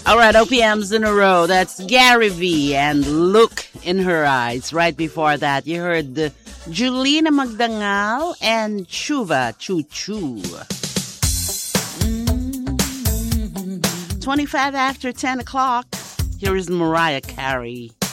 All right, OPMs in a row. That's Gary V and Look in Her Eyes. Right before that, you heard Julina Magdangal and Chuva Choo Choo. 25 after 10 o'clock. Here is Mariah Carey.